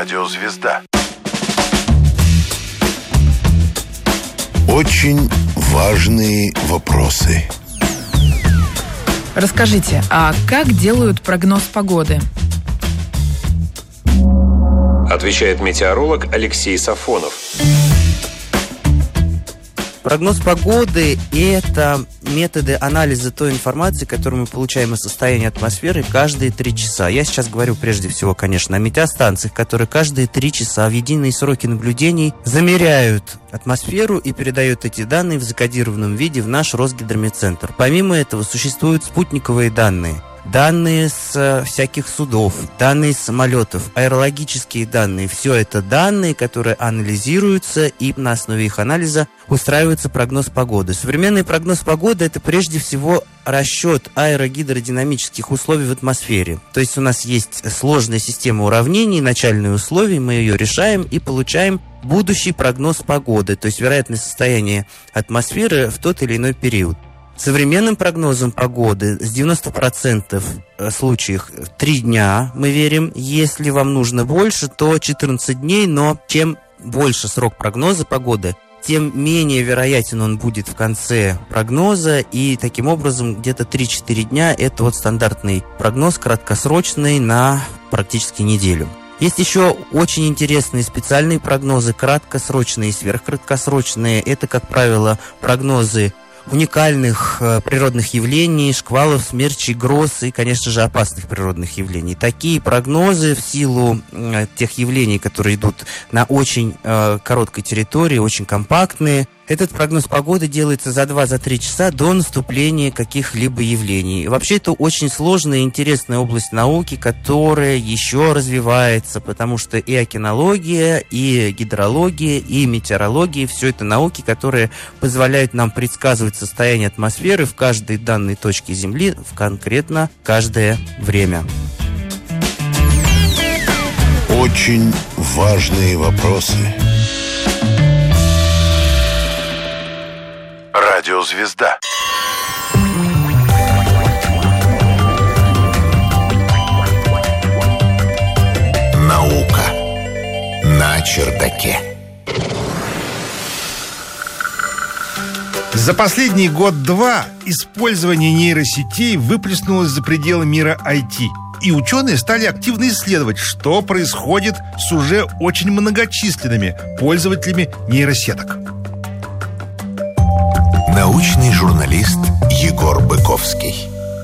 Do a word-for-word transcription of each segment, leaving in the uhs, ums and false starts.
Радиозвезда. Очень важные вопросы. Расскажите, а как делают прогноз погоды? Отвечает метеоролог Алексей Сафонов. Прогноз погоды – это методы анализа той информации, которую мы получаем о состоянии атмосферы каждые три часа. Я сейчас говорю прежде всего, конечно, о метеостанциях, которые каждые три часа в единые сроки наблюдений замеряют атмосферу и передают эти данные в закодированном виде в наш Росгидрометцентр. Помимо этого существуют спутниковые данные. Данные с всяких судов, данные с самолетов, аэрологические данные. Все это данные, которые анализируются, и на основе их анализа устраивается прогноз погоды. Современный прогноз погоды – это прежде всего расчет аэрогидродинамических условий в атмосфере. То есть у нас есть сложная система уравнений, начальные условия, мы ее решаем и получаем будущий прогноз погоды, то есть вероятное состояние атмосферы в тот или иной период. Современным прогнозом погоды с девяноста процентов случаев три дня мы верим. Если вам нужно больше, то четырнадцать дней, но чем больше срок прогноза погоды, тем менее вероятен он будет в конце прогноза, и таким образом где-то три-четыре дня – это вот стандартный прогноз, краткосрочный, на практически неделю. Есть еще очень интересные специальные прогнозы, краткосрочные и сверхкраткосрочные. Это, как правило, прогнозы уникальных э, природных явлений, шквалов, смерчей, гроз и, конечно же, опасных природных явлений. Такие прогнозы в силу э, тех явлений, которые идут на очень э, короткой территории, очень компактные. Этот прогноз погоды делается за два-три часа до наступления каких-либо явлений. Вообще, это очень сложная и интересная область науки, которая еще развивается, потому что и океанология, и гидрология, и метеорология – все это науки, которые позволяют нам предсказывать состояние атмосферы в каждой данной точке Земли в конкретно каждое время. Очень важные вопросы. Радиозвезда. Наука на чердаке. За последний год-два использование нейросетей выплеснулось за пределы мира ай ти. И ученые стали активно исследовать, что происходит с уже очень многочисленными пользователями нейросеток. Научный журналист Егор Быковский.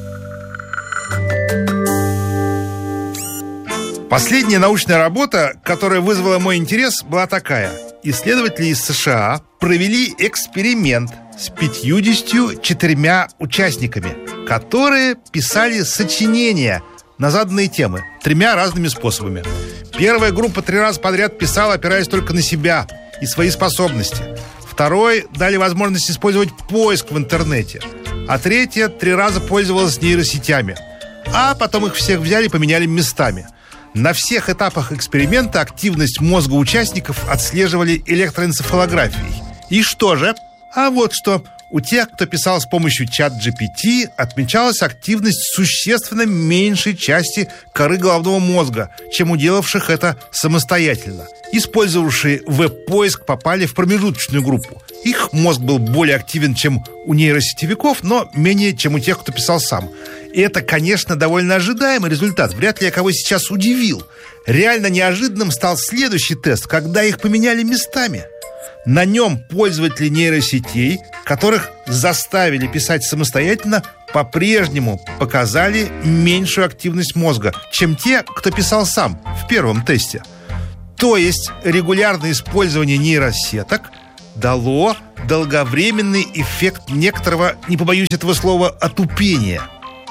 Последняя научная работа, которая вызвала мой интерес, была такая. Исследователи из США провели эксперимент с пятьюдесятью четырьмя участниками, которые писали сочинения на заданные темы тремя разными способами. Первая группа три раза подряд писала, опираясь только на себя и свои способности. Второй дали возможность использовать поиск в интернете. А третья три раза пользовалась нейросетями. А потом их всех взяли и поменяли местами. На всех этапах эксперимента активность мозга участников отслеживали электроэнцефалографией. И что же? А вот что. У тех, кто писал с помощью чат джи пи ти, отмечалась активность существенно меньшей части коры головного мозга, чем у делавших это самостоятельно. Использовавшие веб-поиск попали в промежуточную группу. Их мозг был более активен, чем у нейросетевиков, но менее, чем у тех, кто писал сам. И это, конечно, довольно ожидаемый результат. Вряд ли я кого сейчас удивил. Реально неожиданным стал следующий тест, когда их поменяли местами. На нем пользователи нейросетей, которых заставили писать самостоятельно, по-прежнему показали меньшую активность мозга, чем те, кто писал сам в первом тесте. То есть регулярное использование нейросеток дало долговременный эффект некоторого, не побоюсь этого слова, отупения.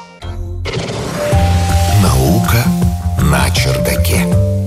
Наука на чердаке.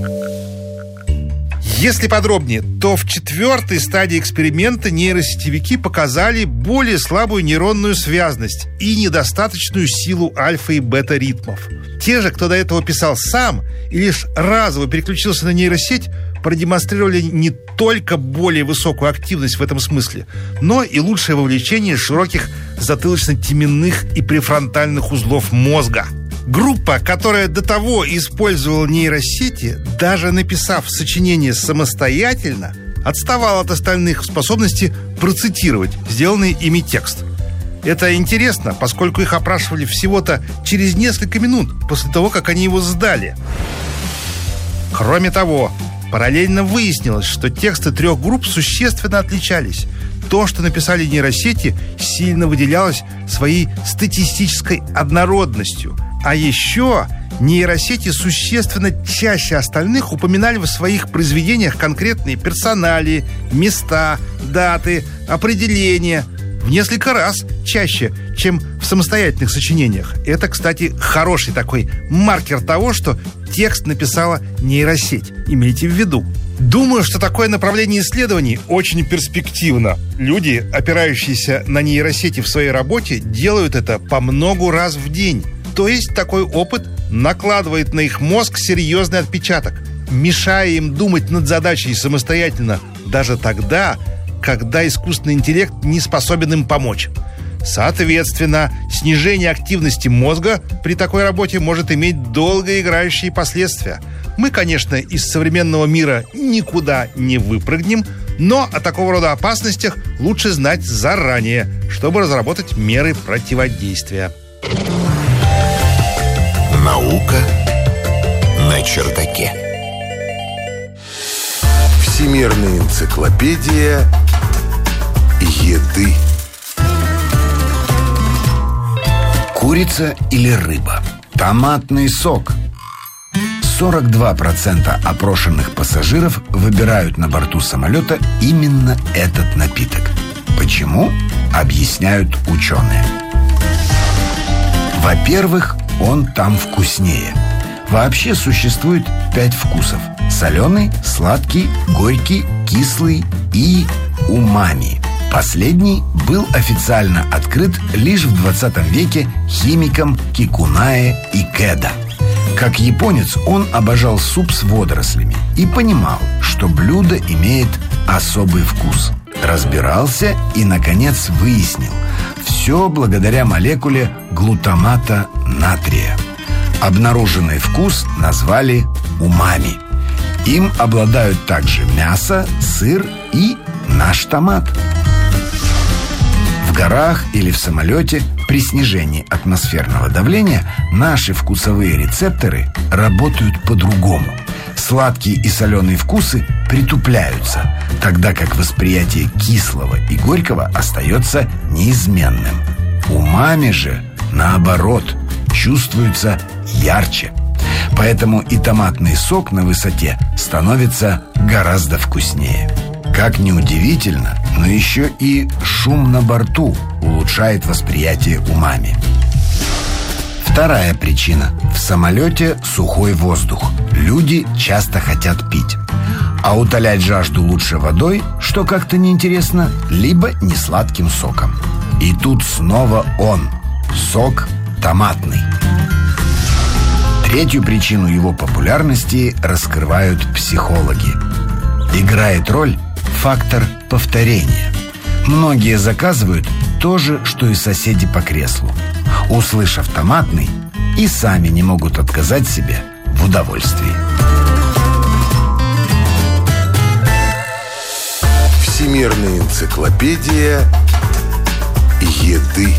Если подробнее, то в четвертой стадии эксперимента нейросетевики показали более слабую нейронную связность и недостаточную силу альфа и бета ритмов. Те же, кто до этого писал сам и лишь разово переключился на нейросеть, продемонстрировали не только более высокую активность в этом смысле, но и лучшее вовлечение широких затылочно-теменных и префронтальных узлов мозга. Группа, которая до того использовала нейросети, даже написав сочинение самостоятельно, отставала от остальных в способности процитировать сделанный ими текст. Это интересно, поскольку их опрашивали всего-то через несколько минут после того, как они его сдали. Кроме того, параллельно выяснилось, что тексты трех групп существенно отличались. То, что написали нейросети, сильно выделялось своей статистической однородностью. А еще нейросети существенно чаще остальных упоминали в своих произведениях конкретные персоналии, места, даты, определения в несколько раз чаще, чем в самостоятельных сочинениях. Это, кстати, хороший такой маркер того, что текст написала нейросеть. Имейте в виду. Думаю, что такое направление исследований очень перспективно. Люди, опирающиеся на нейросети в своей работе, делают это по многу раз в день. То есть такой опыт накладывает на их мозг серьезный отпечаток, мешая им думать над задачей самостоятельно даже тогда, когда искусственный интеллект не способен им помочь. Соответственно, снижение активности мозга при такой работе может иметь долгоиграющие последствия. Мы, конечно, из современного мира никуда не выпрыгнем, но о такого рода опасностях лучше знать заранее, чтобы разработать меры противодействия. Наука на чердаке. Всемирная энциклопедия еды. Курица или рыба? Томатный сок. сорок два процента опрошенных пассажиров выбирают на борту самолета именно этот напиток. Почему? Объясняют ученые. Во-первых, он там вкуснее. Вообще существует пять вкусов: соленый, сладкий, горький, кислый и умами. Последний был официально открыт лишь в двадцатом веке химиком Кикунае Икеда. Как японец, он обожал суп с водорослями и понимал, что блюдо имеет особый вкус. Разбирался и, наконец, выяснил: все благодаря молекуле глутамата натрия. Обнаруженный вкус назвали умами. Им обладают также мясо, сыр и наш томат. В горах или в самолете при снижении атмосферного давления наши вкусовые рецепторы работают по-другому. Сладкие и соленые вкусы притупляются, тогда как восприятие кислого и горького остается неизменным. Умами же, наоборот, чувствуется ярче. Поэтому и томатный сок на высоте становится гораздо вкуснее. Как ни удивительно, но еще и шум на борту улучшает восприятие умами. Вторая причина. В самолете сухой воздух. Люди часто хотят пить. А утолять жажду лучше водой, что как-то неинтересно, либо несладким соком. И тут снова он. Сок томатный. Третью причину его популярности раскрывают психологи. Играет роль фактор повторения. Многие заказывают то же, что и соседи по креслу. Услышав томатный, и сами не могут отказать себе в удовольствии. Всемирная энциклопедия еды.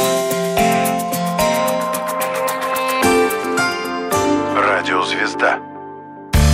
Радиозвезда.